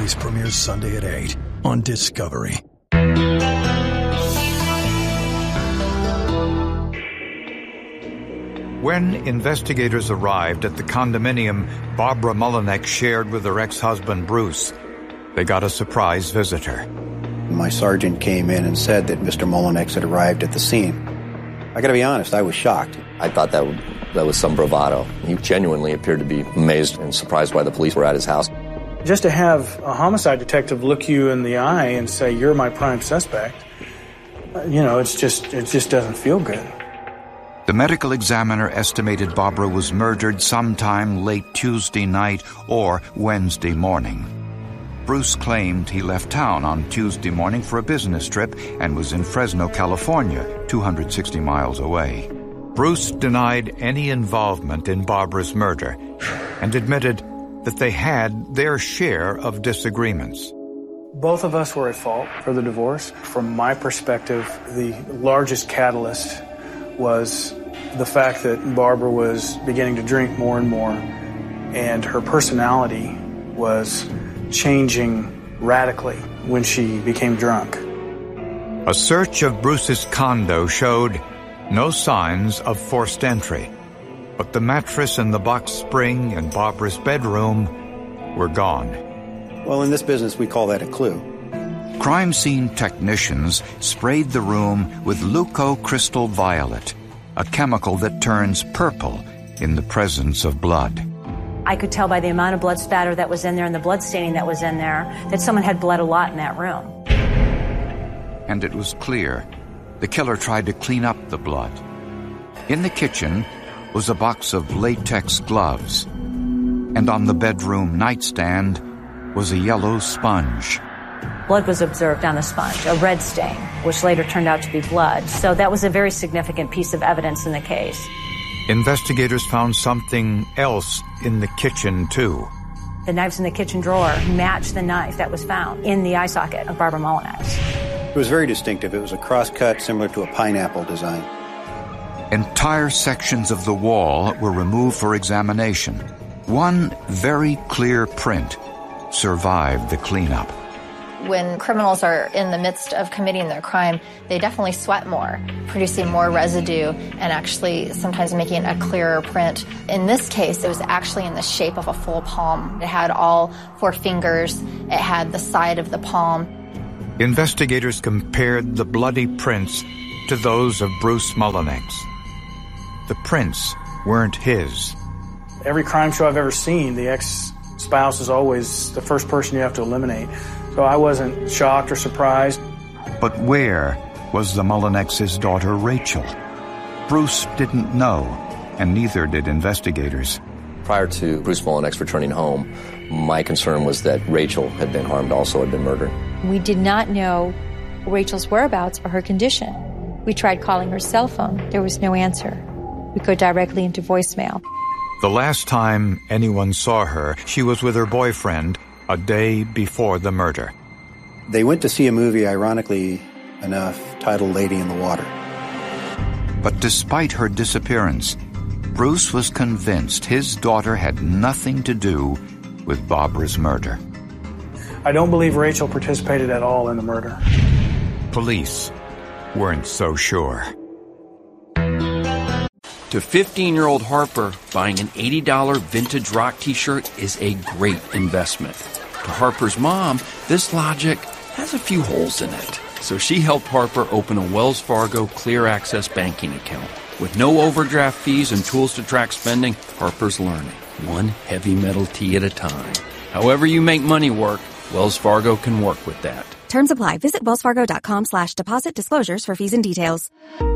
Police premieres Sunday at 8 on Discovery. When investigators arrived at the condominium Barbara Mullinex shared with her ex-husband Bruce, they got a surprise visitor. My sergeant came in and said that Mr. Mullinex had arrived at the scene. I gotta be honest, I was shocked. I thought that was some bravado. He genuinely appeared to be amazed and surprised why the police were at his house. Just to have a homicide detective look you in the eye and say, "You're my prime suspect," it just doesn't feel good. The medical examiner estimated Barbara was murdered sometime late Tuesday night or Wednesday morning. Bruce claimed he left town on Tuesday morning for a business trip and was in Fresno, California, 260 miles away. Bruce denied any involvement in Barbara's murder and admitted that they had their share of disagreements. Both of us were at fault for the divorce. From my perspective, the largest catalyst was the fact that Barbara was beginning to drink more and more, and her personality was changing radically when she became drunk. A search of Bruce's condo showed no signs of forced entry, but the mattress and the box spring in Barbara's bedroom were gone. Well, in this business, we call that a clue. Crime scene technicians sprayed the room with leucocrystal violet, a chemical that turns purple in the presence of blood. I could tell by the amount of blood spatter that was in there and the blood staining that was in there that someone had bled a lot in that room. And it was clear the killer tried to clean up the blood. In the kitchen was a box of latex gloves, and on the bedroom nightstand was a yellow sponge. Blood was observed on the sponge, a red stain, which later turned out to be blood. So that was a very significant piece of evidence in the case. Investigators found something else in the kitchen, too. The knives in the kitchen drawer matched the knife that was found in the eye socket of Barbara Mullinex. It was very distinctive. It was a cross-cut similar to a pineapple design. Entire sections of the wall were removed for examination. One very clear print survived the cleanup. When criminals are in the midst of committing their crime, they definitely sweat more, producing more residue and actually sometimes making a clearer print. In this case, it was actually in the shape of a full palm. It had all 4 fingers. It had the side of the palm. Investigators compared the bloody prints to those of Bruce Mullinex. The prints weren't his. Every crime show I've ever seen, the ex-spouse is always the first person you have to eliminate. So I wasn't shocked or surprised. But where was the Mullinex's daughter, Rachel? Bruce didn't know, and neither did investigators. Prior to Bruce Mullinex returning home, my concern was that Rachel had been harmed, also had been murdered. We did not know Rachel's whereabouts or her condition. We tried calling her cell phone. There was no answer. We go directly into voicemail. The last time anyone saw her, she was with her boyfriend a day before the murder. They went to see a movie, ironically enough, titled Lady in the Water. But despite her disappearance, Bruce was convinced his daughter had nothing to do with Barbara's murder. I don't believe Rachel participated at all in the murder. Police weren't so sure. To 15-year-old Harper, buying an $80 vintage rock t-shirt is a great investment. To Harper's mom, this logic has a few holes in it. So she helped Harper open a Wells Fargo Clear Access banking account. With no overdraft fees and tools to track spending, Harper's learning, one heavy metal tee at a time. However you make money work, Wells Fargo can work with that. Terms apply. Visit wellsfargo.com/deposit disclosures for fees and details.